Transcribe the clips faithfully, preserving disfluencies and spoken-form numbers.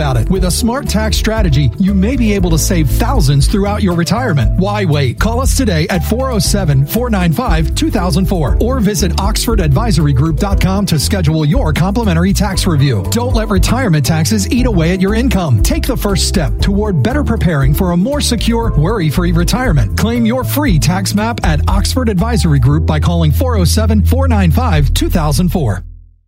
about it. With a smart tax strategy, you may be able to save thousands throughout your retirement. Why wait? Call us today at four oh seven, four nine five, two thousand four or visit oxford advisory group dot com to schedule your complimentary tax review. Don't let retirement taxes eat away at your income. Take the first step toward better preparing for a more secure, worry-free retirement. Claim your free tax map at Oxford Advisory Group by calling four oh seven, four nine five, two thousand four.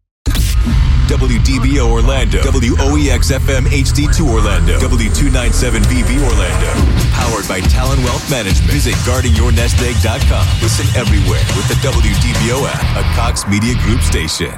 W D B O Orlando, W O E X F M H D two Orlando, W two ninety-seven V B Orlando. Powered by Talon Wealth Management. Visit guarding your nest egg dot com. Listen everywhere with the W D B O app, a Cox Media Group station.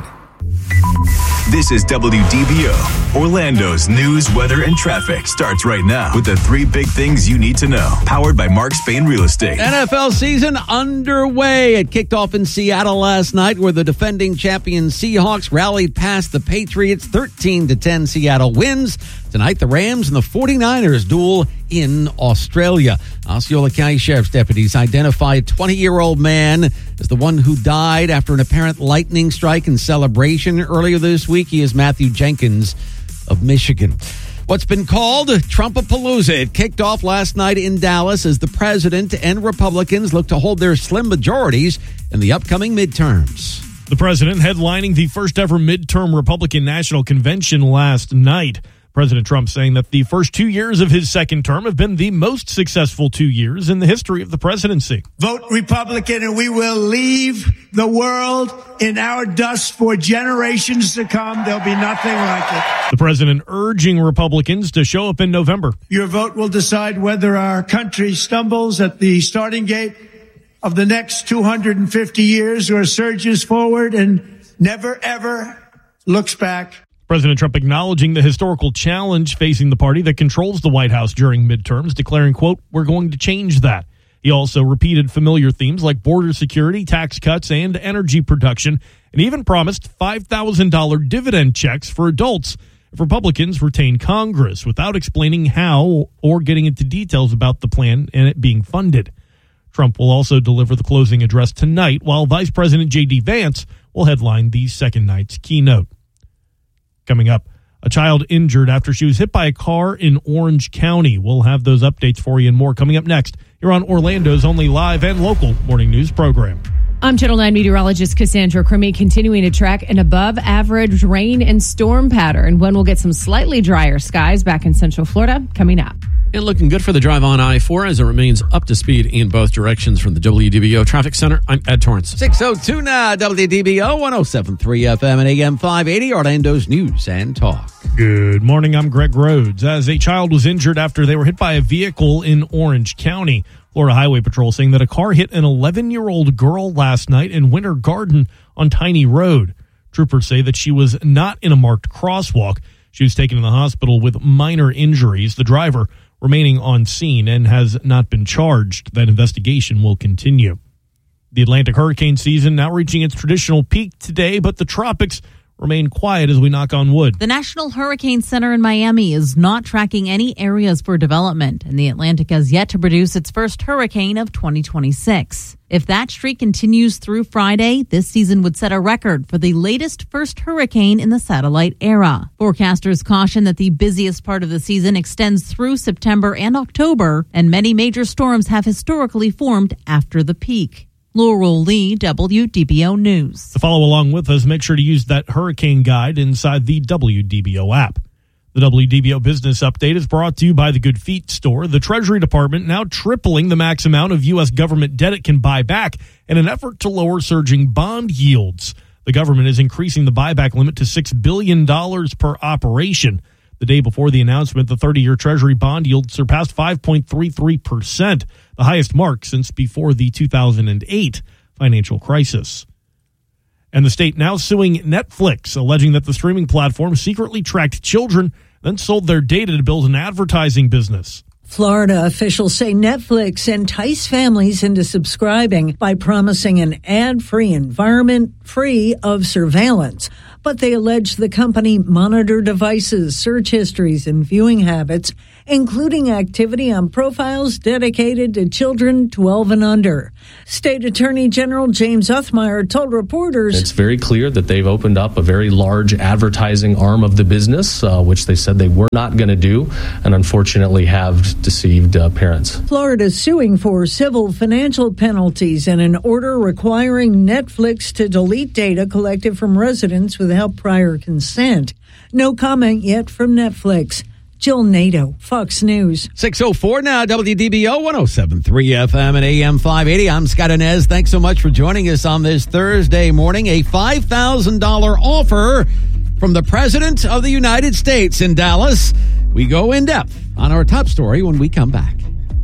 This is W D B O, Orlando's news, weather, and traffic. Starts right now with the three big things you need to know. Powered by Mark Spain Real Estate. N F L season underway. It kicked off in Seattle last night where the defending champion Seahawks rallied past the Patriots. thirteen to ten Seattle wins. Tonight, the Rams and the forty-niners duel in Australia. Osceola County Sheriff's deputies identify a twenty-year-old man as the one who died after an apparent lightning strike in Celebration earlier this week. He is Matthew Jenkins of Michigan. What's been called Trumpapalooza. It kicked off last night in Dallas as the president and Republicans look to hold their slim majorities in the upcoming midterms. The president headlining the first ever midterm Republican National Convention last night. President Trump saying that the first two years of his second term have been the most successful two years in the history of the presidency. Vote Republican and we will leave the world in our dust for generations to come. There'll be nothing like it. The president urging Republicans to show up in November. Your vote will decide whether our country stumbles at the starting gate of the next two hundred fifty years or surges forward and never, ever looks back. President Trump acknowledging the historical challenge facing the party that controls the White House during midterms, declaring, quote, "We're going to change that." He also repeated familiar themes like border security, tax cuts, and energy production, and even promised five thousand dollars dividend checks for adults if Republicans retain Congress, without explaining how or getting into details about the plan and it being funded. Trump will also deliver the closing address tonight, while Vice President J D Vance will headline the second night's keynote. Coming up, a child injured after she was hit by a car in Orange County. We'll have those updates for you and more coming up next here on Orlando's only live and local morning news program. I'm Channel nine meteorologist Cassandra Crummy, continuing to track an above-average rain and storm pattern when we'll get some slightly drier skies back in Central Florida coming up. And looking good for the drive on I four as it remains up to speed in both directions from the W D B O Traffic Center. I'm Ed Torrance. six oh two now, W D B O, one oh seven point three F M and A M five eighty, Orlando's News and Talk. Good morning, I'm Greg Rhodes. As a child was injured after they were hit by a vehicle in Orange County, Florida Highway Patrol saying that a car hit an eleven-year-old girl last night in Winter Garden on Tiny Road. Troopers say that she was not in a marked crosswalk. She was taken to the hospital with minor injuries. The driver remaining on scene and has not been charged. That investigation will continue. The Atlantic hurricane season now reaching its traditional peak today, but the tropics remain quiet as we knock on wood. The National Hurricane Center in Miami is not tracking any areas for development, and the Atlantic has yet to produce its first hurricane of twenty twenty-six. If that streak continues through Friday, this season would set a record for the latest first hurricane in the satellite era. Forecasters caution that the busiest part of the season extends through September and October, and many major storms have historically formed after the peak. Laurel Lee, W D B O News. To follow along with us, make sure to use that hurricane guide inside the W D B O app. The W D B O Business Update is brought to you by the Good Feet Store. The Treasury Department now tripling the max amount of U S government debt it can buy back in an effort to lower surging bond yields. The government is increasing the buyback limit to six billion dollars per operation. The day before the announcement, the thirty-year Treasury bond yield surpassed five point three three percent, the highest mark since before the two thousand eight financial crisis. And the state now suing Netflix, alleging that the streaming platform secretly tracked children, then sold their data to build an advertising business. Florida officials say Netflix enticed families into subscribing by promising an ad-free environment free of surveillance. but they allege the company monitored devices, search histories, and viewing habits, including activity on profiles dedicated to children twelve and under. State Attorney General James Othmeyer told reporters, "It's very clear that they've opened up a very large advertising arm of the business, uh, which they said they were not going to do, and unfortunately have deceived uh, parents." Florida is suing for civil financial penalties and an order requiring Netflix to delete data collected from residents without prior consent. No comment yet from Netflix. Jill Nato, Fox News. six oh four now, W D B O one oh seven point three F M and A M five eighty. I'm Scott Inez. Thanks so much for joining us on this Thursday morning. A five thousand dollars offer from the President of the United States in Dallas. We go in depth on our top story when we come back.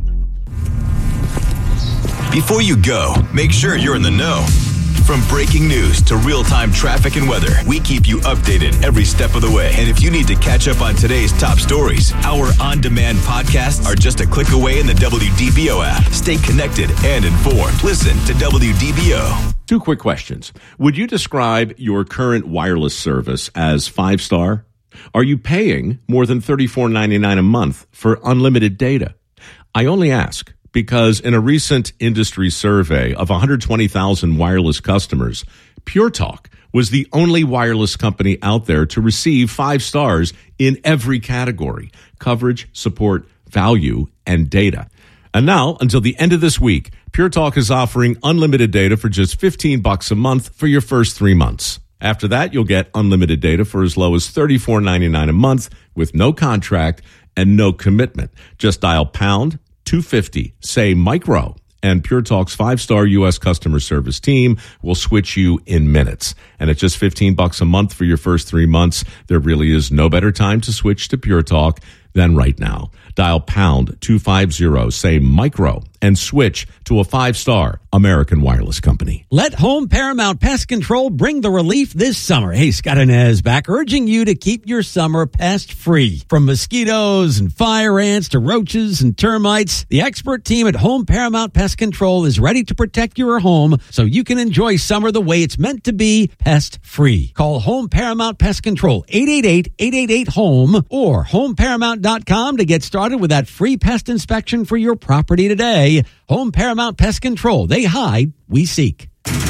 Before you go, make sure you're in the know. From breaking news to real-time traffic and weather, we keep you updated every step of the way. And if you need to catch up on today's top stories, our on-demand podcasts are just a click away in the W D B O app. Stay connected and informed. Listen to W D B O. Two quick questions. Would you describe your current wireless service as five-star? Are you paying more than thirty-four ninety-nine a month for unlimited data? I only ask because in a recent industry survey of one hundred twenty thousand wireless customers, Pure Talk was the only wireless company out there to receive five stars in every category: coverage, support, value, and data. And now, until the end of this week, Pure Talk is offering unlimited data for just fifteen bucks a month for your first three months. After that, you'll get unlimited data for as low as thirty-four ninety-nine a month with no contract and no commitment. Just dial pound two fifty, say micro, and Pure Talk's five-star U S customer service team will switch you in minutes. And at just fifteen bucks a month for your first three months, there really is no better time to switch to Pure Talk than right now. Dial pound two fifty, say micro, and switch to a five-star American wireless company. Let Home Paramount Pest Control bring the relief this summer. Hey, Scott Inez back, urging you to keep your summer pest-free. From mosquitoes and fire ants to roaches and termites, the expert team at Home Paramount Pest Control is ready to protect your home so you can enjoy summer the way it's meant to be, pest-free. Call Home Paramount Pest Control, eight eight eight, eight eight eight, HOME, or home paramount dot com to get started with that free pest inspection for your property today. Home Paramount Pest Control. They hide, we seek.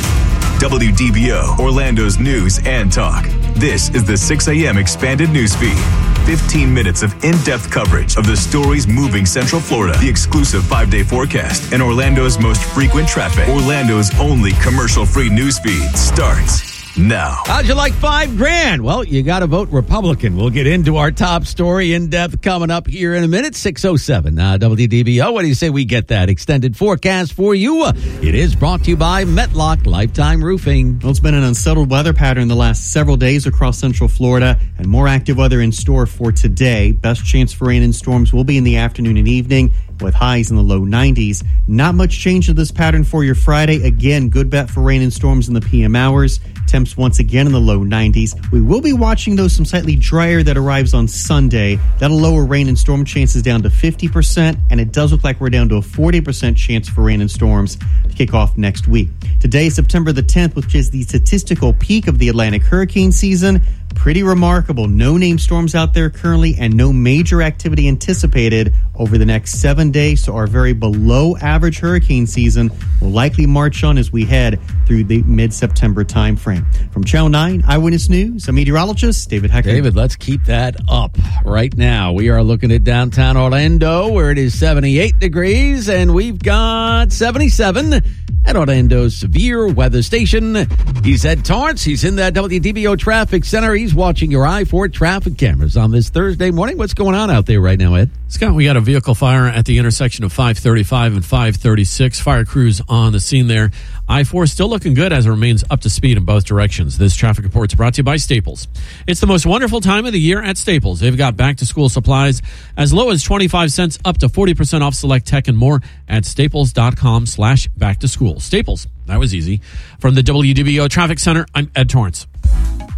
W D B O, Orlando's news and talk. This is the six a.m. expanded newsfeed. fifteen minutes of in-depth coverage of the stories moving Central Florida. The exclusive five-day forecast and Orlando's most frequent traffic. Orlando's only commercial-free newsfeed starts now. How'd you like five grand? Well, you got to vote Republican. We'll get into our top story in depth coming up here in a minute. six oh seven uh, W D B O. What do you say we get that extended forecast for you? Uh, it is brought to you by Metlock Lifetime Roofing. Well, it's been an unsettled weather pattern the last several days across Central Florida, and more active weather in store for today. Best chance for rain and storms will be in the afternoon and evening, with highs in the low nineties. Not much change to this pattern for your Friday. Again, good bet for rain and storms in the P M hours. Temps once again in the low nineties. We will be watching, though, some slightly drier that arrives on Sunday. That'll lower rain and storm chances down to fifty percent, and it does look like we're down to a forty percent chance for rain and storms to kick off next week. Today, September the tenth, which is the statistical peak of the Atlantic hurricane season. Pretty remarkable. No named storms out there currently and no major activity anticipated over the next seven days. So our very below average hurricane season will likely march on as we head through the mid-September time frame. From Channel nine Eyewitness News, I'm meteorologist David Hecker. David, let's keep that up right now. We are looking at downtown Orlando where it is seventy-eight degrees and we've got seventy-seven at Orlando's severe weather station. He's Ed Torrance. He's in the W D B O traffic center. He's watching your I four traffic cameras on this Thursday morning. What's going on out there right now, Ed? Scott, we got a vehicle fire at the intersection of five thirty-five and five thirty-six. Fire crews on the scene there. I four still looking good as it remains up to speed in both directions. This traffic report is brought to you by Staples. It's the most wonderful time of the year at Staples. They've got back-to-school supplies as low as twenty-five cents up to forty percent off select tech and more at staples.com slash back-to-school. Staples. That was easy. From the W D B O Traffic Center, I'm Ed Torrance.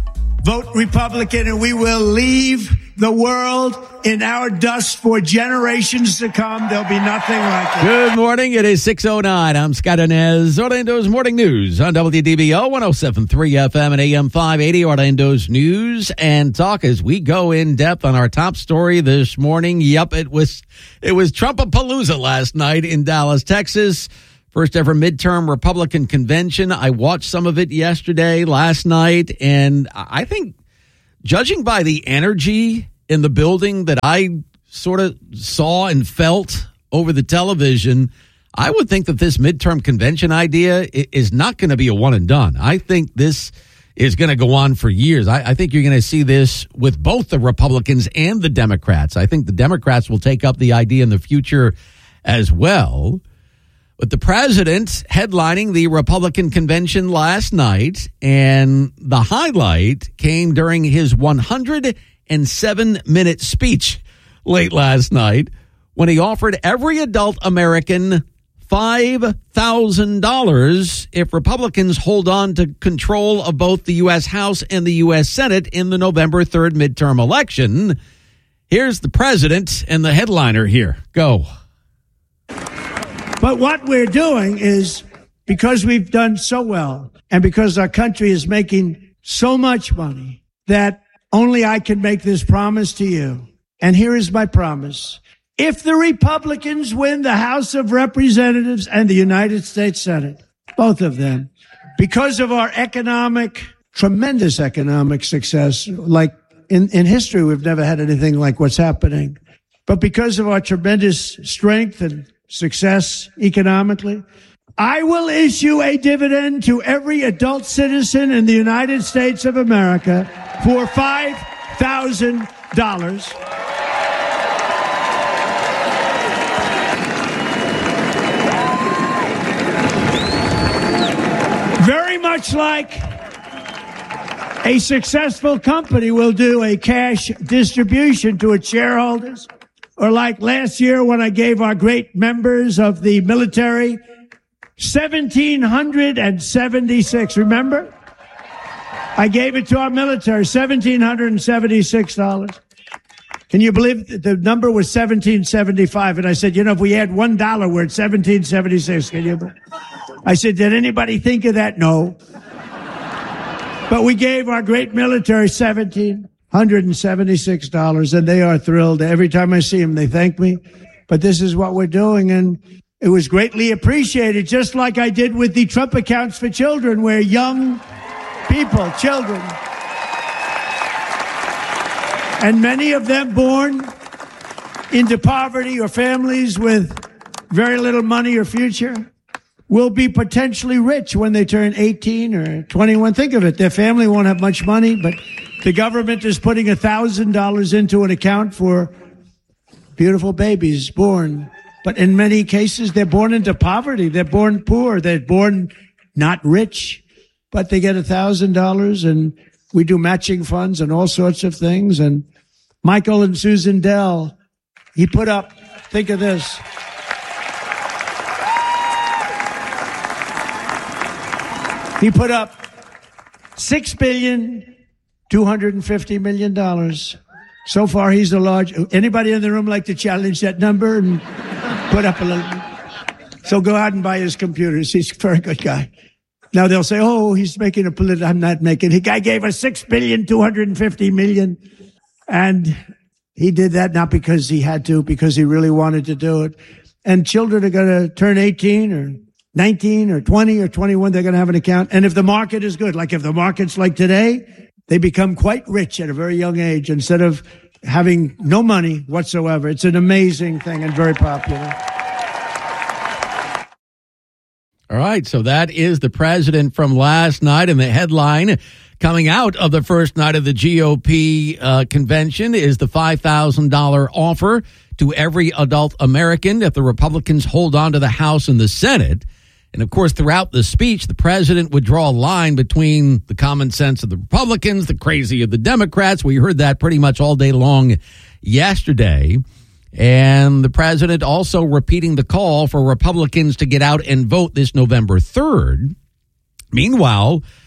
vote Republican, and we will leave the world in our dust for generations to come. There'll be nothing like it. Good morning. It is six oh nine. I'm Scott Inez. Orlando's Morning News on W D B O one oh seven point three F M and A M five eighty. Orlando's News and Talk as we go in depth on our top story this morning. Yep, it was it was Trumpapalooza last night in Dallas, Texas. First ever midterm Republican convention. I watched some of it yesterday, last night, and I think judging by the energy in the building that I sort of saw and felt over the television, I would think that this midterm convention idea is not going to be a one and done. I think this is going to go on for years. I, I think you're going to see this with both the Republicans and the Democrats. I think the Democrats will take up the idea in the future as well. But the president headlining the Republican convention last night, and the highlight came during his one hundred seven minute speech late last night when he offered every adult American five thousand dollars if Republicans hold on to control of both the U S House and the U S Senate in the November third midterm election. Here's the president and the headliner here. Go. But what we're doing is, because we've done so well and because our country is making so much money, that only I can make this promise to you. And here is my promise. If the Republicans win the House of Representatives and the United States Senate, both of them, because of our economic, tremendous economic success, like in, in history, we've never had anything like what's happening. But because of our tremendous strength and success economically, I will issue a dividend to every adult citizen in the United States of America for five thousand dollars. Very much like a successful company will do a cash distribution to its shareholders. Or like last year when I gave our great members of the military one thousand seven hundred seventy-six, remember? I gave it to our military, one thousand seven hundred seventy-six dollars. Can you believe that the number was one thousand seven hundred seventy-five? And I said, you know, if we add one dollar, we're at one thousand seven hundred seventy-six. Can you? I said, did anybody think of that? No. But we gave our great military one thousand seven hundred seventy-six dollars, and they are thrilled. Every time I see them, they thank me. But this is what we're doing, and it was greatly appreciated, just like I did with the Trump Accounts for Children, where young people, children, and many of them born into poverty or families with very little money or future, will be potentially rich when they turn eighteen or twenty-one. Think of it. Their family won't have much money, but the government is putting one thousand dollars into an account for beautiful babies born. But in many cases, they're born into poverty. They're born poor. They're born not rich, but they get one thousand dollars, and we do matching funds and all sorts of things. And Michael and Susan Dell, he put up, think of this. He put up six billion two hundred fifty million dollars. So far, he's the large. Anybody in the room like to challenge that number and put up a little? So go out and buy his computers. He's a very good guy. Now they'll say, "Oh, he's making a political." I'm not making. The guy gave us six billion two hundred fifty million, and he did that not because he had to, because he really wanted to do it. And children are going to turn eighteen or nineteen or twenty or twenty-one. They're going to have an account, and if the market is good, like if the market's like today, they become quite rich at a very young age instead of having no money whatsoever. It's an amazing thing and very popular. All right, so that is the president from last night, and the headline coming out of the first night of the G O P uh, convention is the five thousand dollars offer to every adult American if the Republicans hold on to the House and the Senate. And, of course, throughout the speech, the president would draw a line between the common sense of the Republicans, the crazy of the Democrats. We heard that pretty much all day long yesterday. And the president also repeating the call for Republicans to get out and vote this November third. Meanwhile,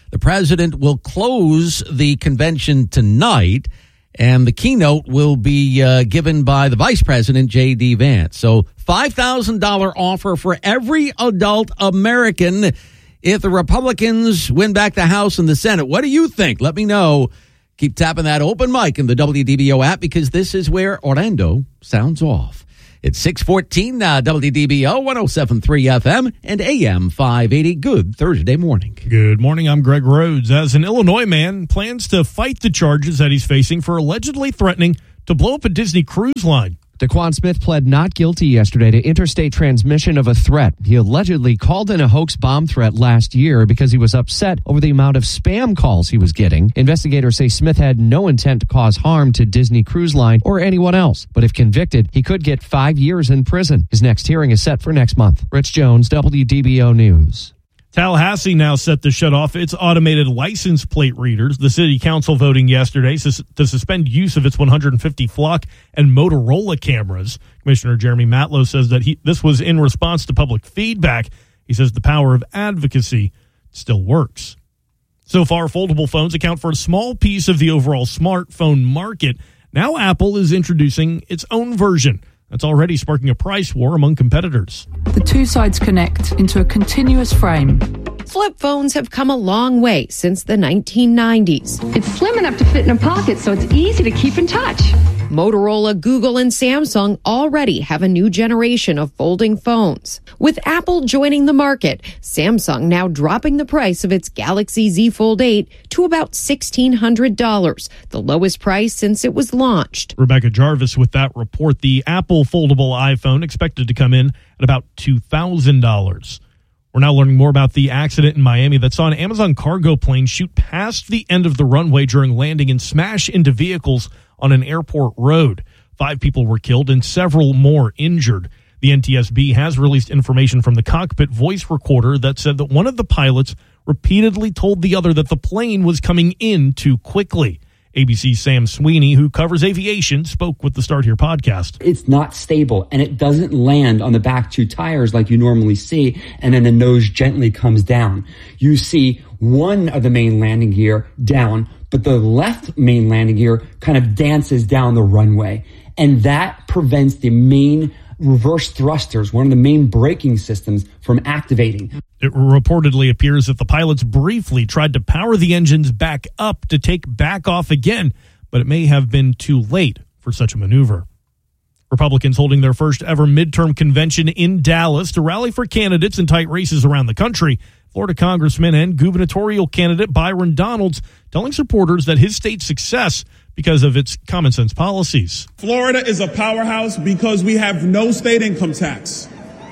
The president will close the convention tonight, and the keynote will be uh, given by the vice president, J D. Vance. So five thousand dollars offer for every adult American if the Republicans win back the House and the Senate. What do you think? Let me know. Keep tapping that open mic in the W D B O app, because this is where Orlando sounds off. It's six fourteen, uh, W D B O, one oh seven point three F M and A M five eighty. Good Thursday morning. Good morning. I'm Greg Rhodes. As an Illinois man plans to fight the charges that he's facing for allegedly threatening to blow up a Disney cruise line. Daquan Smith pled not guilty yesterday to interstate transmission of a threat. He allegedly called in a hoax bomb threat last year because he was upset over the amount of spam calls he was getting. Investigators say Smith had no intent to cause harm to Disney Cruise Line or anyone else, but if convicted, he could get five years in prison. His next hearing is set for next month. Rich Jones, W D B O News. Tallahassee now set to shut off its automated license plate readers. The city council voting yesterday to suspend use of its one hundred fifty Flock and Motorola cameras. Commissioner Jeremy Matlow says that he, this was in response to public feedback. He says the power of advocacy still works. So far, foldable phones account for a small piece of the overall smartphone market. Now Apple is introducing its own version. That's already sparking a price war among competitors. The two sides connect into a continuous frame. Flip phones have come a long way since the nineteen nineties. It's slim enough to fit in a pocket, so it's easy to keep in touch. Motorola, Google, and Samsung already have a new generation of folding phones. With Apple joining the market, Samsung now dropping the price of its Galaxy Z Fold eight to about sixteen hundred dollars, the lowest price since it was launched. Rebecca Jarvis with that report. The Apple foldable iPhone expected to come in at about two thousand dollars. We're now learning more about the accident in Miami that saw an Amazon cargo plane shoot past the end of the runway during landing and smash into vehicles on an airport road. Five people were killed and several more injured. The N T S B has released information from the cockpit voice recorder that said that one of the pilots repeatedly told the other that the plane was coming in too quickly. A B C's Sam Sweeney, who covers aviation, spoke with the Start Here podcast. It's not stable, and it doesn't land on the back two tires like you normally see, and then the nose gently comes down. You see one of the main landing gear down, but the left main landing gear kind of dances down the runway, and that prevents the main reverse thrusters, one of the main braking systems, from activating. It reportedly appears that the pilots briefly tried to power the engines back up to take back off again, but it may have been too late for such a maneuver. Republicans holding their first ever midterm convention in Dallas to rally for candidates in tight races around the country. Florida Congressman and gubernatorial candidate Byron Donalds telling supporters that his state's success because of its common sense policies. Florida is a powerhouse because we have no state income tax.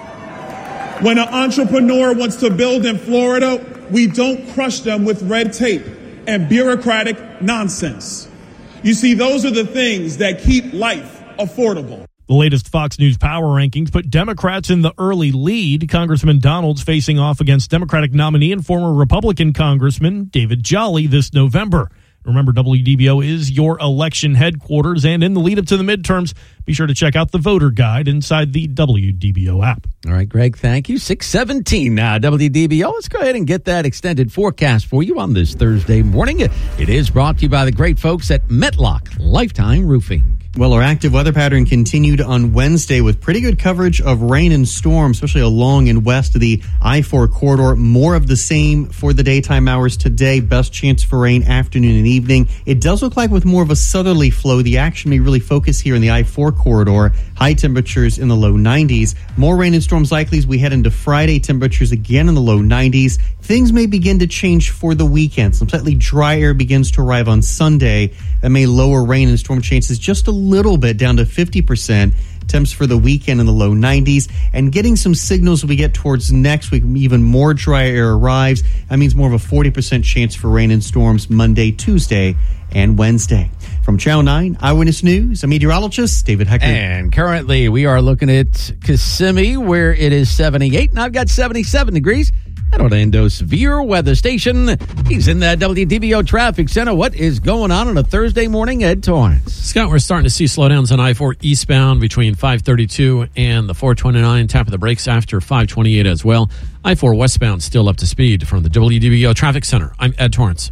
When an entrepreneur wants to build in Florida, we don't crush them with red tape and bureaucratic nonsense. You see, those are the things that keep life affordable. The latest Fox News Power rankings put Democrats in the early lead. Congressman Donalds facing off against Democratic nominee and former Republican Congressman David Jolly this November. Remember, W D B O is your election headquarters, and in the lead up to the midterms, be sure to check out the voter guide inside the W D B O app. All right, Greg, thank you. six seventeen now, W D B O. Let's go ahead and get that extended forecast for you on this Thursday morning. It is brought to you by the great folks at Metlock Lifetime Roofing. Well, our active weather pattern continued on Wednesday with pretty good coverage of rain and storm, especially along and west of the I four corridor. More of the same for the daytime hours today. Best chance for rain afternoon and evening. It does look like with more of a southerly flow, the action may really focus here in the I four corridor. High temperatures in the low nineties. More rain and storms likely as we head into Friday. Temperatures again in the low nineties. Things may begin to change for the weekend. Some slightly dry air begins to arrive on Sunday. That may lower rain and storm chances just a little bit down to fifty percent. Temps for the weekend in the low nineties. And getting some signals we get towards next week, even more dry air arrives. That means more of a forty percent chance for rain and storms Monday, Tuesday, and Wednesday. From Channel nine Eyewitness News, I'm meteorologist David Hecker. And currently we are looking at Kissimmee, where it is seventy-eight, and I've got seventy-seven degrees. at Orlando's severe weather station. He's in the W D B O traffic center. What is going on on a Thursday morning, Ed Torrance? Scott, we're starting to see slowdowns on I four eastbound between five thirty-two and the four twenty-nine. Tap of the brakes after five twenty-eight as well. I four westbound still up to speed. From the W D B O traffic center, I'm Ed Torrance.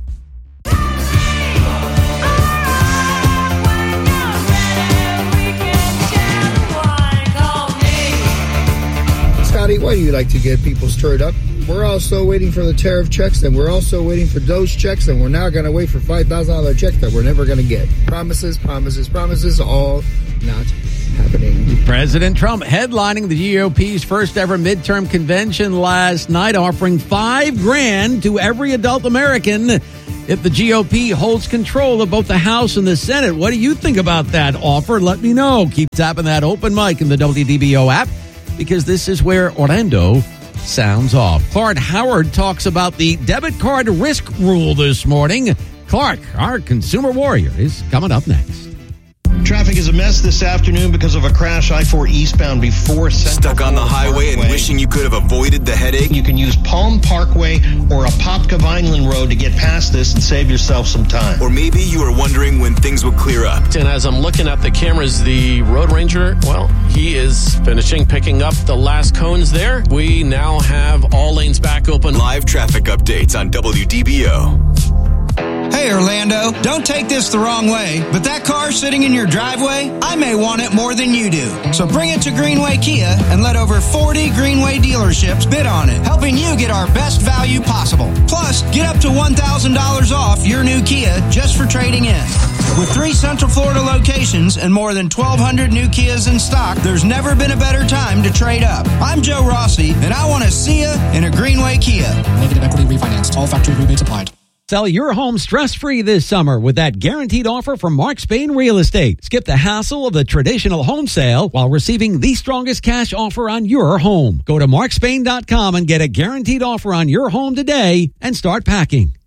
Scotty, why do you like to get people stirred up? We're also waiting for the tariff checks, and we're also waiting for those checks, and we're now going to wait for five thousand dollars checks that we're never going to get. Promises, promises, promises, all not happening. President Trump headlining the G O P's first ever midterm convention last night, offering five grand to every adult American if the G O P holds control of both the House and the Senate. What do you think about that offer? Let me know. Keep tapping that open mic in the W D B O app, because this is where Orlando sounds off. Clark Howard talks about the debit card risk rule this morning. Clark, our consumer warrior, is coming up next. Traffic is a mess this afternoon because of a crash I four eastbound before Central Stuck on the highway Parkway. And wishing you could have avoided the headache? You can use Palm Parkway or Apopka Vineland Road to get past this and save yourself some time. Or maybe you are wondering when things will clear up. And as I'm looking at the cameras, the Road Ranger, well, he is finishing picking up the last cones there. We now have all lanes back open. Live traffic updates on W D B O. Hey Orlando, don't take this the wrong way, but that car sitting in your driveway, I may want it more than you do. So bring it to Greenway Kia and let over forty Greenway dealerships bid on it, helping you get our best value possible. Plus, get up to one thousand dollars off your new Kia just for trading in. With three Central Florida locations and more than twelve hundred new Kias in stock, there's never been a better time to trade up. I'm Joe Rossi, and I want to see you in a Greenway Kia. Negative equity refinanced. All factory rebates applied. Sell your home stress-free this summer with that guaranteed offer from Mark Spain Real Estate. Skip the hassle of the traditional home sale while receiving the strongest cash offer on your home. Go to mark spain dot com and get a guaranteed offer on your home today and start packing.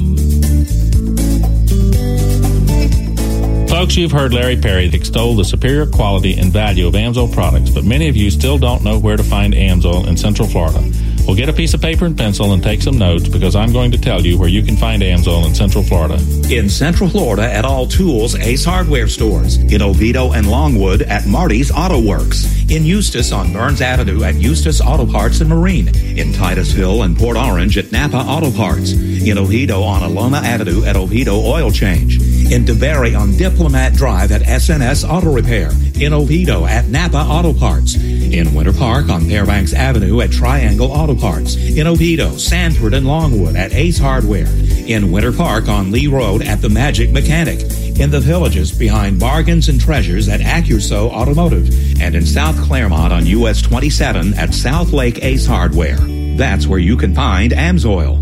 Folks, you've heard Larry Perry extol the superior quality and value of Amsoil products, but many of you still don't know where to find Amsoil in Central Florida. Well, get a piece of paper and pencil and take some notes, because I'm going to tell you where you can find Amsoil in Central Florida. In Central Florida at all Tools Ace Hardware stores. In Oviedo and Longwood at Marty's Auto Works. In Eustis on Burns Avenue at Eustis Auto Parts and Marine. In Titusville and Port Orange at Napa Auto Parts. In Oviedo on Alona Avenue at Oviedo Oil Change. In DeBerry on Diplomat Drive at S N S Auto Repair. In Oviedo at Napa Auto Parts. In Winter Park on Fairbanks Avenue at Triangle Auto Parts. In Oviedo, Sanford, and Longwood at Ace Hardware. In Winter Park on Lee Road at The Magic Mechanic. In the Villages behind Bargains and Treasures at Accuso Automotive. And in South Claremont on U S twenty-seven at South Lake Ace Hardware. That's where you can find Amsoil.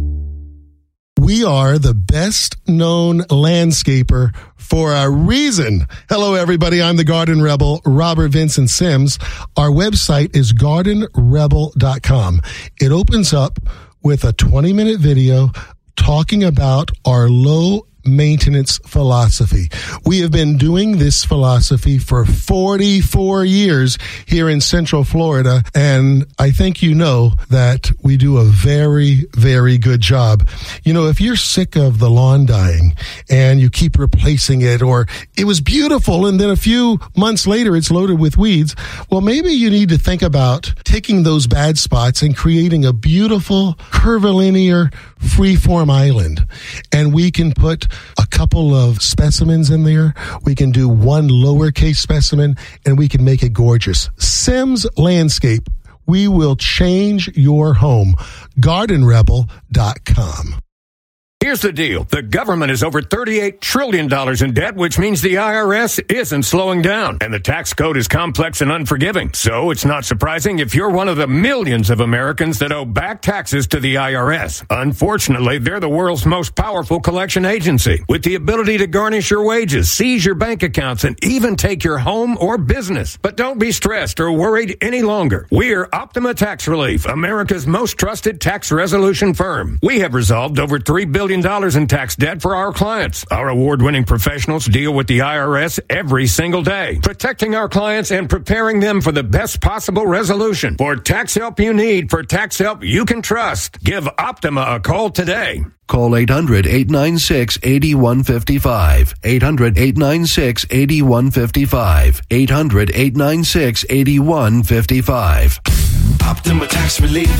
We are the best known landscaper for a reason. Hello, everybody. I'm the Garden Rebel, Robert Vincent Sims. Our website is garden rebel dot com. It opens up with a twenty minute video talking about our low maintenance philosophy. We have been doing this philosophy for forty-four years here in Central Florida, and I think you know that we do a very, very good job. You know, if you're sick of the lawn dying and you keep replacing it, or it was beautiful and then a few months later it's loaded with weeds, well, maybe you need to think about taking those bad spots and creating a beautiful curvilinear freeform island. And we can put a couple of specimens in there. We can do one lowercase specimen, and we can make it gorgeous. Sims Landscape. We will change your home. garden rebel dot com. Here's the deal. The government is over thirty-eight trillion dollars in debt, which means the I R S isn't slowing down. And the tax code is complex and unforgiving. So it's not surprising if you're one of the millions of Americans that owe back taxes to the I R S. Unfortunately, they're the world's most powerful collection agency, with the ability to garnish your wages, seize your bank accounts, and even take your home or business. But don't be stressed or worried any longer. We're Optima Tax Relief, America's most trusted tax resolution firm. We have resolved over three billion billion dollars in tax debt for our clients. Our award-winning professionals deal with the I R S every single day, protecting our clients and preparing them for the best possible resolution. For tax help you need, for tax help you can trust, give Optima a call today. Call eight hundred, eight nine six, eight one five five. eight hundred, eight nine six, eight one five five. eight hundred, eight nine six, eight one five five. Optima Tax Relief.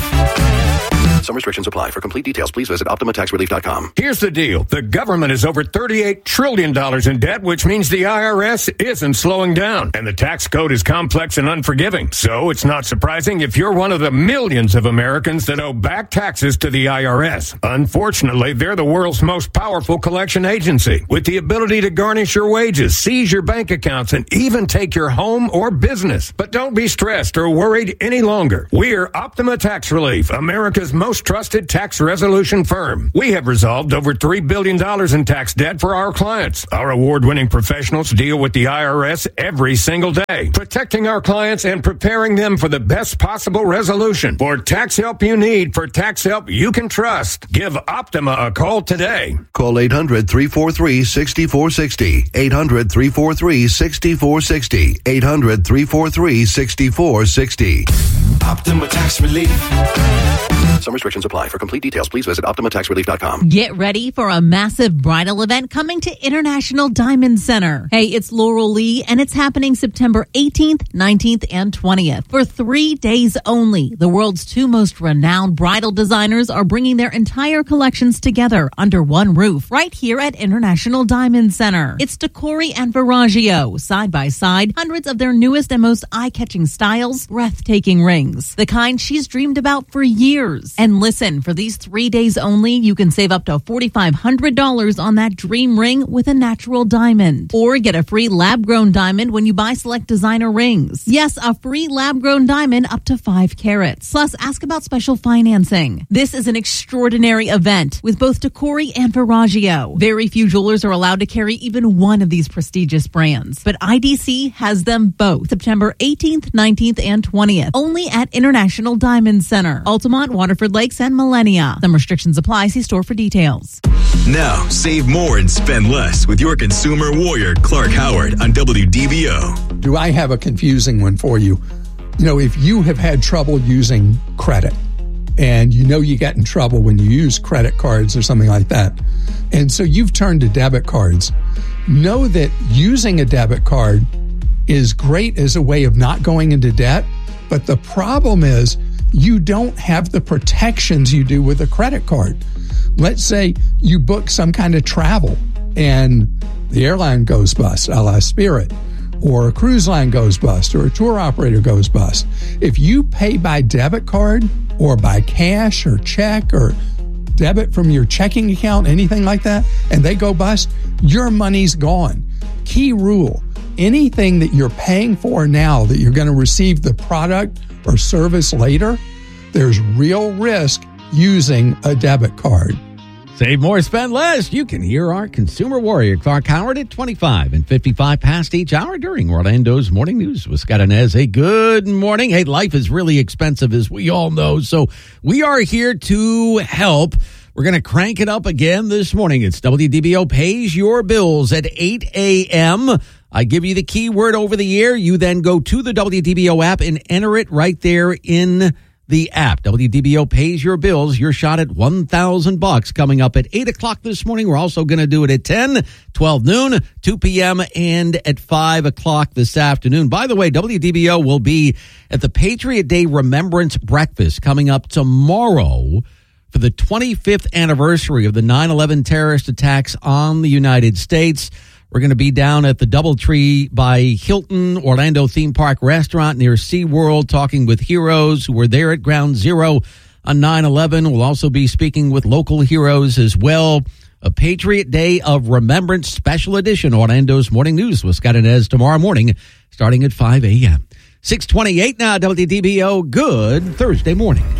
Some restrictions apply. For complete details, please visit Optima Tax Relief dot com. Here's the deal. The government is over thirty-eight trillion dollars in debt, which means the I R S isn't slowing down. And the tax code is complex and unforgiving. So it's not surprising if you're one of the millions of Americans that owe back taxes to the I R S. Unfortunately, they're the world's most powerful collection agency, with the ability to garnish your wages, seize your bank accounts, and even take your home or business. But don't be stressed or worried any longer. We're Optima Tax Relief, America's most trusted tax resolution firm. We have resolved over three billion dollars in tax debt for our clients. Our award-winning professionals deal with the I R S every single day, protecting our clients and preparing them for the best possible resolution. For tax help you need, for tax help you can trust, give Optima a call today. Call eight hundred, three four three, six four six zero. eight hundred, three four three, six four six zero. eight hundred, three four three, six four six zero. Optima Tax Relief. Some restrictions apply. For complete details, please visit Optima Tax Relief dot com. Get ready for a massive bridal event coming to International Diamond Center. Hey, it's Laurel Lee, and it's happening September eighteenth, nineteenth, and twentieth. For three days only, the world's two most renowned bridal designers are bringing their entire collections together under one roof, right here at International Diamond Center. It's Decori and Verragio, side by side, hundreds of their newest and most eye-catching styles, breathtaking rings, the kind she's dreamed about for years. And listen, for these three days only, you can save up to four thousand five hundred dollars on that dream ring with a natural diamond. Or get a free lab-grown diamond when you buy select designer rings. Yes, a free lab-grown diamond up to five carats. Plus, ask about special financing. This is an extraordinary event with both Decori and Verragio. Very few jewelers are allowed to carry even one of these prestigious brands, but I D C has them both. September eighteenth, nineteenth, and twentieth. Only at International Diamond Center, Altamont, Waterford Lakes, and Millennia. Some restrictions apply. See store for details. Now, save more and spend less with your consumer warrior, Clark Howard, on W D B O. Do I have a confusing one for you? You know, if you have had trouble using credit, and you know you get in trouble when you use credit cards or something like that, and so you've turned to debit cards, know that using a debit card is great as a way of not going into debt, but the problem is you don't have the protections you do with a credit card. Let's say you book some kind of travel and the airline goes bust, a la Spirit, or a cruise line goes bust, or a tour operator goes bust. If you pay by debit card or by cash or check or debit from your checking account, anything like that, and they go bust, your money's gone. Key rule, anything that you're paying for now that you're going to receive the product or service later, there's real risk using a debit card. Save more, spend less. You can hear our consumer warrior, Clark Howard, at twenty-five and fifty-five past each hour during Orlando's Morning News with Scott Inez. Hey, good morning. Hey, life is really expensive, as we all know, so we are here to help. We're going to crank it up again this morning. It's W D B O Pays Your Bills at eight a.m. I give you the keyword over the air. You then go to the W D B O app and enter it right there in the app. W D B O Pays Your Bills. Your shot at one thousand bucks coming up at eight o'clock this morning. We're also going to do it at ten, twelve noon, two p.m., and at five o'clock this afternoon. By the way, W D B O will be at the Patriot Day Remembrance Breakfast coming up tomorrow for the twenty-fifth anniversary of the nine eleven terrorist attacks on the United States. We're going to be down at the Doubletree by Hilton Orlando Theme Park Restaurant near SeaWorld, talking with heroes who were there at Ground Zero on nine eleven. We'll also be speaking with local heroes as well. A Patriot Day of Remembrance Special Edition, Orlando's Morning News with Scott Inez tomorrow morning, starting at five a.m. six twenty-eight now, W D B O. Good Thursday morning.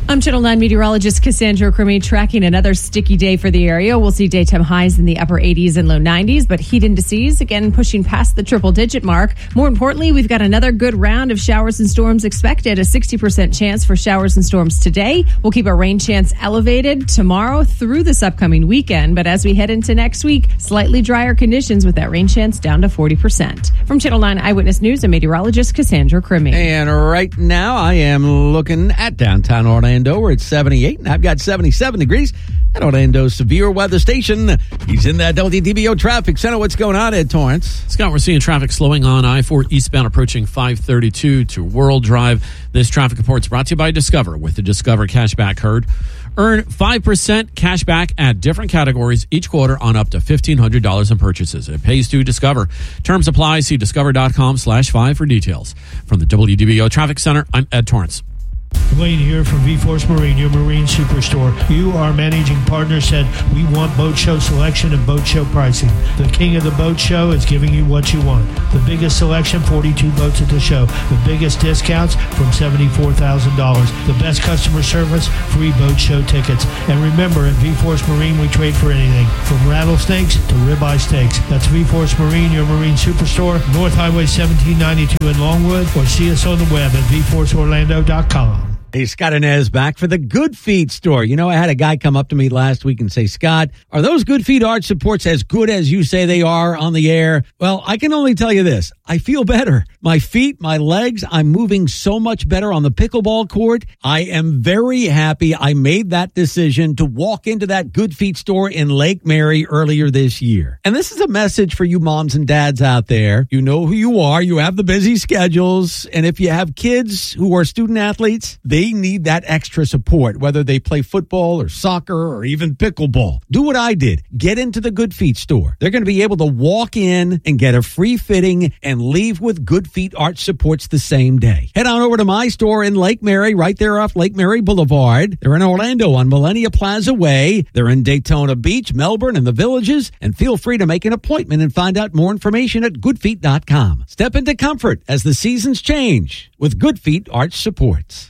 I'm Channel nine meteorologist Cassandra Crimi tracking another sticky day for the area. We'll see daytime highs in the upper eighties and low nineties, but heat indices again pushing past the triple digit mark. More importantly, we've got another good round of showers and storms expected. A sixty percent chance for showers and storms today. We'll keep our rain chance elevated tomorrow through this upcoming weekend. But as we head into next week, slightly drier conditions with that rain chance down to forty percent. From Channel nine Eyewitness News, I'm meteorologist Cassandra Crimi. And right now I am looking at downtown Orlando. We're at seventy-eight, and I've got seventy-seven degrees at Orlando's severe weather station. He's in that W D B O traffic center. What's going on, Ed Torrance? Scott, we're seeing traffic slowing on I four eastbound approaching five thirty-two to World Drive. This traffic report is brought to you by Discover with the Discover Cashback Herd. Earn five percent cash back at different categories each quarter on up to fifteen hundred dollars in purchases. It pays to Discover. Terms apply. See discover.com slash five for details. From the W D B O Traffic Center, I'm Ed Torrance. Wayne here from V-Force Marine, your marine superstore. You, our managing partner, said we want boat show selection and boat show pricing. The king of the boat show is giving you what you want. The biggest selection, forty-two boats at the show. The biggest discounts from seventy-four thousand dollars. The best customer service, free boat show tickets. And remember, at V-Force Marine, we trade for anything, from rattlesnakes to ribeye steaks. That's V-Force Marine, your marine superstore, North Highway seventeen ninety-two in Longwood, or see us on the web at v force orlando dot com. Hey, Scott Inez back for the Good Feet store. You know, I had a guy come up to me last week and say, Scott, are those Good Feet arch supports as good as you say they are on the air? Well, I can only tell you this. I feel better. My feet, my legs, I'm moving so much better on the pickleball court. I am very happy I made that decision to walk into that Good Feet store in Lake Mary earlier this year. And this is a message for you moms and dads out there. You know who you are. You have the busy schedules. And if you have kids who are student athletes, they They need that extra support, whether they play football or soccer or even pickleball. Do what I did. Get into the Good Feet store. They're going to be able to walk in and get a free fitting and leave with Good Feet arch supports the same day. Head on over to my store in Lake Mary, right there off Lake Mary Boulevard. They're in Orlando on Millennia Plaza Way. They're in Daytona Beach, Melbourne, and the Villages. And feel free to make an appointment and find out more information at good feet dot com. Step into comfort as the seasons change with Good Feet arch supports.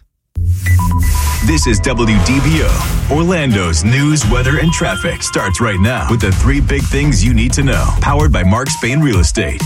This is W D B O. Orlando's news, weather, and traffic starts right now with the three big things you need to know. Powered by Mark Spain Real Estate.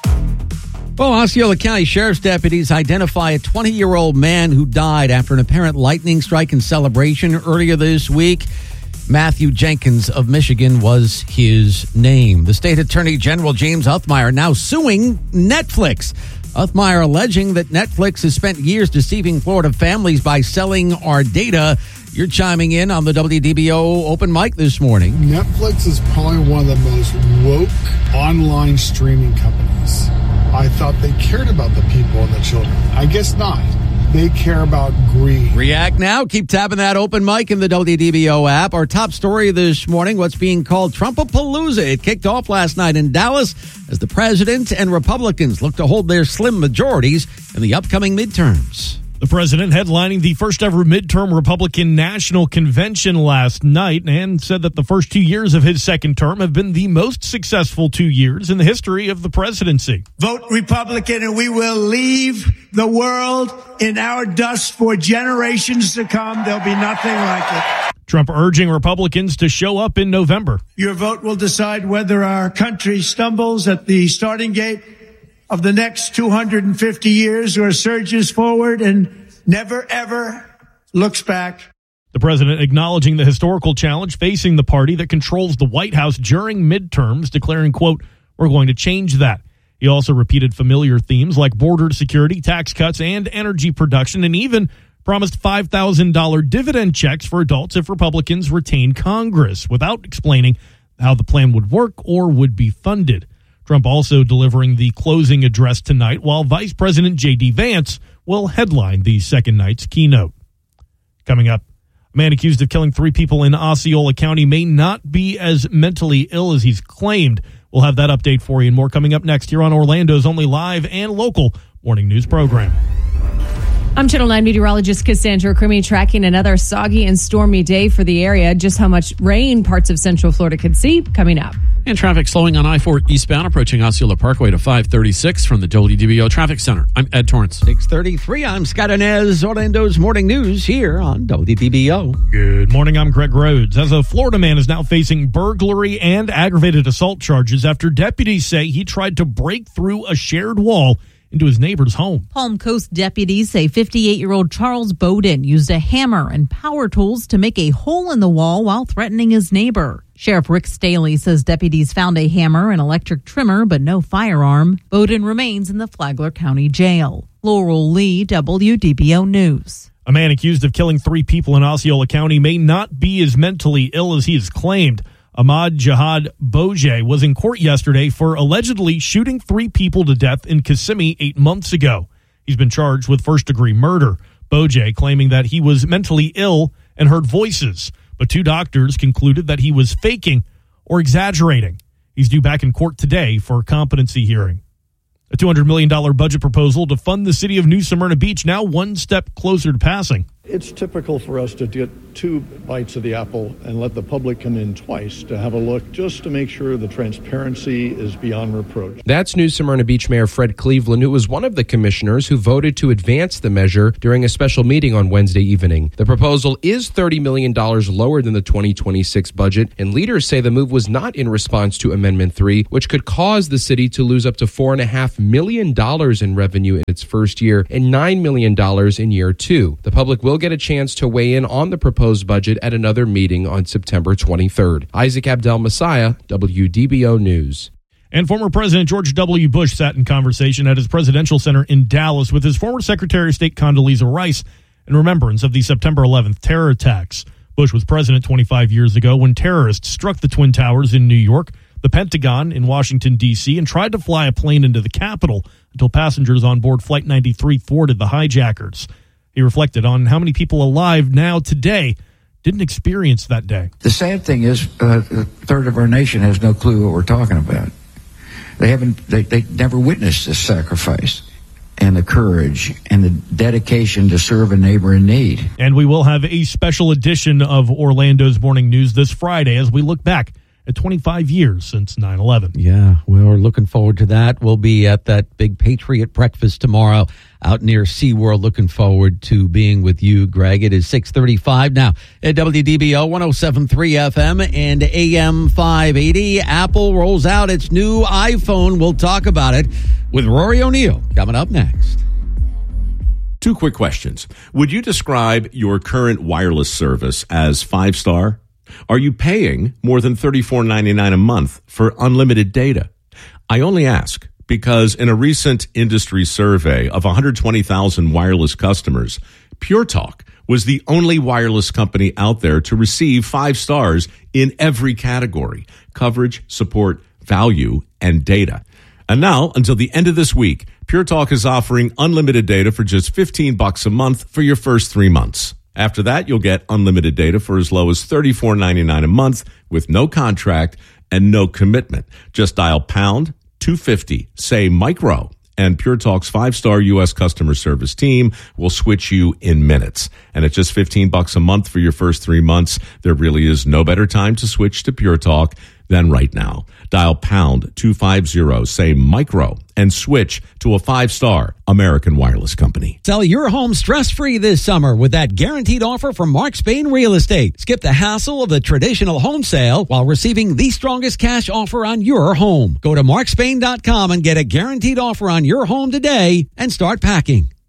Well, Osceola County Sheriff's deputies identify a twenty-year-old man who died after an apparent lightning strike in Celebration earlier this week. Matthew Jenkins of Michigan was his name. The state attorney general, James Uthmeyer, now suing Netflix. Uthmeyer alleging that Netflix has spent years deceiving Florida families by selling our data. You're chiming in on the W D B O open mic this morning. Netflix is probably one of the most woke online streaming companies. I thought they cared about the people and the children. I guess not. They care about greed. React now. Keep tapping that open mic in the W D B O app. Our top story this morning, what's being called Trumpapalooza. It kicked off last night in Dallas as the president and Republicans look to hold their slim majorities in the upcoming midterms. The president headlining the first ever midterm Republican National Convention last night and said that the first two years of his second term have been the most successful two years in the history of the presidency. Vote Republican and we will leave the world in our dust for generations to come. There'll be nothing like it. Trump urging Republicans to show up in November. Your vote will decide whether our country stumbles at the starting gate of the next two hundred fifty years or surges forward and never, ever looks back. The president acknowledging the historical challenge facing the party that controls the White House during midterms, declaring, quote, "We're going to change that." He also repeated familiar themes like border security, tax cuts, and energy production, and even promised five thousand dollars dividend checks for adults if Republicans retain Congress, without explaining how the plan would work or would be funded. Trump also delivering the closing address tonight, while Vice President J D. Vance will headline the second night's keynote. Coming up, a man accused of killing three people in Osceola County may not be as mentally ill as he's claimed. We'll have that update for you and more coming up next here on Orlando's only live and local morning news program. I'm Channel nine meteorologist Cassandra Crimi tracking another soggy and stormy day for the area. Just how much rain parts of Central Florida could see coming up. And traffic slowing on I four eastbound approaching Osceola Parkway to five thirty-six from the W D B O Traffic Center. I'm Ed Torrance. six thirty-three, I'm Scott Inez. Orlando's Morning News here on W D B O. Good morning, I'm Greg Rhodes. As a Florida man is now facing burglary and aggravated assault charges after deputies say he tried to break through a shared wall into his neighbor's home. Palm Coast deputies say fifty-eight-year-old Charles Bowden used a hammer and power tools to make a hole in the wall while threatening his neighbor. Sheriff Rick Staley says deputies found a hammer and electric trimmer, but no firearm. Bowden remains in the Flagler County Jail. Laurel Lee, W D B O News. A man accused of killing three people in Osceola County may not be as mentally ill as he has claimed. Ahmad Jihad Bojay was in court yesterday for allegedly shooting three people to death in Kissimmee eight months ago. He's been charged with first-degree murder. Bojay claiming that he was mentally ill and heard voices, but two doctors concluded that he was faking or exaggerating. He's due back in court today for a competency hearing. A two hundred million dollars budget proposal to fund the city of New Smyrna Beach now one step closer to passing. It's typical for us to get two bites of the apple and let the public come in twice to have a look, just to make sure the transparency is beyond reproach. That's New Smyrna Beach Mayor Fred Cleveland, who was one of the commissioners who voted to advance the measure during a special meeting on Wednesday evening. The proposal is thirty million dollars lower than the twenty twenty-six budget, and leaders say the move was not in response to Amendment three, which could cause the city to lose up to four point five million dollars in revenue in its first year and nine million dollars in year two. The public will get a chance to weigh in on the proposed budget at another meeting on September twenty-third. Isaac Abdel Messiah, W D B O News. And former President George W. Bush sat in conversation at his presidential center in Dallas with his former Secretary of State Condoleezza Rice in remembrance of the September eleventh terror attacks. Bush was president twenty-five years ago when terrorists struck the Twin Towers in New York, the Pentagon in Washington, D C, and tried to fly a plane into the Capitol until passengers on board Flight ninety-three thwarted the hijackers. He reflected on how many people alive now today didn't experience that day. The sad thing is uh, a third of our nation has no clue what we're talking about. They haven't, they, they never witnessed this sacrifice and the courage and the dedication to serve a neighbor in need. And we will have a special edition of Orlando's Morning News this Friday as we look back at twenty-five years since nine eleven. Yeah, we're looking forward to that. We'll be at that big Patriot breakfast tomorrow out near SeaWorld. Looking forward to being with you, Greg. It is six thirty-five now at W D B O one oh seven point three F M and A M five eighty. Apple rolls out its new iPhone. We'll talk about it with Rory O'Neill coming up next. Two quick questions. Would you describe your current wireless service as five-star? Are you paying more than thirty-four ninety-nine a month for unlimited data? I only ask because in a recent industry survey of one hundred twenty thousand wireless customers, Pure Talk was the only wireless company out there to receive five stars in every category: coverage, support, value, and data. And now, until the end of this week, Pure Talk is offering unlimited data for just fifteen bucks a month for your first three months. After that, you'll get unlimited data for as low as thirty-four ninety-nine a month with no contract and no commitment. Just dial pound two fifty, say micro, and Pure Talk's five-star U S customer service team will switch you in minutes. And at just fifteen bucks a month for your first three months, there really is no better time to switch to Pure Talk than right now. Dial pound two fifty, say micro, and switch to a five-star American wireless company. Sell your home stress-free this summer with that guaranteed offer from Mark Spain Real Estate. Skip the hassle of the traditional home sale while receiving the strongest cash offer on your home. Go to mark spain dot com and get a guaranteed offer on your home today and start packing.